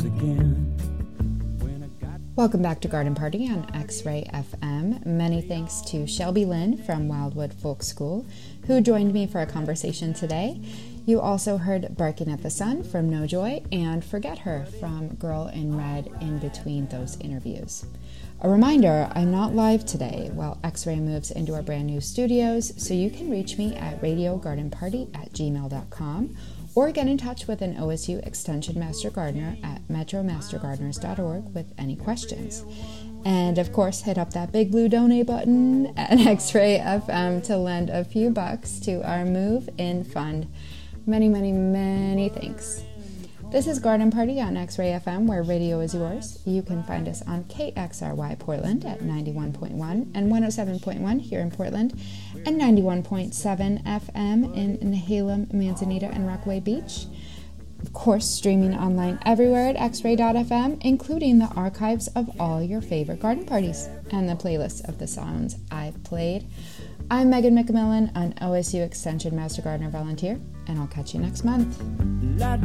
once again. Welcome back to Garden Party on X-Ray FM. Many thanks to Shelby Lynn from Wildwood Folk School, who joined me for a conversation today. You also heard Barking at the Sun from No Joy and Forget Her from Girl in Red in between those interviews. A reminder, I'm not live today while X-Ray moves into our brand new studios, so you can reach me at radiogardenparty@gmail.com or get in touch with an OSU Extension Master Gardener at metromastergardeners.org with any questions. And of course, hit up that big blue donate button at X-Ray FM to lend a few bucks to our Move In Fund. Many, many, many thanks. This is Garden Party on X-Ray FM, where radio is yours. You can find us on KXRY Portland at 91.1 and 107.1 here in Portland, and 91.7 FM in Nehalem, Manzanita, and Rockaway Beach. Of course, streaming online everywhere at xray.fm, including the archives of all your favorite garden parties and the playlist of the songs I've played. I'm Megan McMillan, an OSU Extension Master Gardener Volunteer, and I'll catch you next month.